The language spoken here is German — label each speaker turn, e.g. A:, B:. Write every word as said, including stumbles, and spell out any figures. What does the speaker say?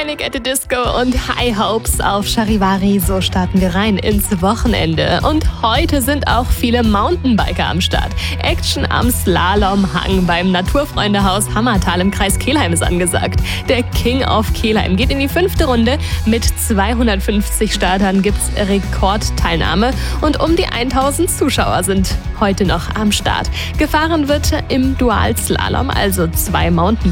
A: Panic at the Disco und High Hopes auf Charivari. So starten wir rein ins Wochenende. Und heute sind auch viele Mountainbiker am Start. Action am Slalomhang beim Naturfreundehaus Hammertal im Kreis Kelheim ist angesagt. Der King of Kelheim geht in die fünfte Runde. Mit zweihundertfünfzig Startern gibt's Rekordteilnahme und um die tausend Zuschauer sind heute noch am Start. Gefahren wird im Dualslalom, also zwei Mountainbikes.